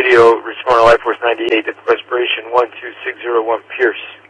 radio, Responder Life Force 98, the Respiration 12601 Pierce.